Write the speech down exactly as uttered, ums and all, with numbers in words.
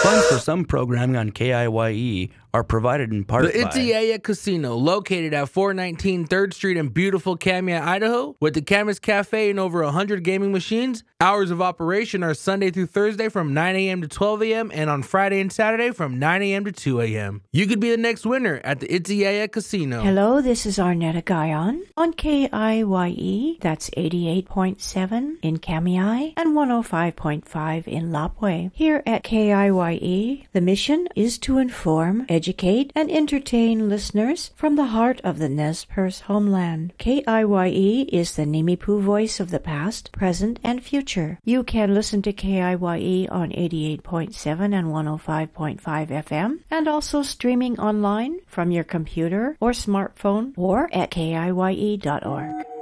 Funds for some programming on K I Y E are provided in part The by Itziaya Casino, located at four nineteen third Street in beautiful Kamiah, Idaho, with the Camas Cafe and over one hundred gaming machines. Hours of operation are Sunday through Thursday from nine a.m. to twelve a.m. and on Friday and Saturday from nine a.m. to two a.m. You could be the next winner at the Itziaya Casino. Hello, this is Arnetta Guyon on K I Y E. That's eighty-eight point seven in Kamiah and one oh five point five in Lapwai. Here at K I Y E, the mission is to inform, educate, and entertain listeners from the heart of the Nez Perce homeland. K I Y E is the Nimipu voice of the past, present, and future. You can listen to K I Y E on eighty-eight point seven and one oh five point five F M, and also streaming online from your computer or smartphone or at K I Y E dot org.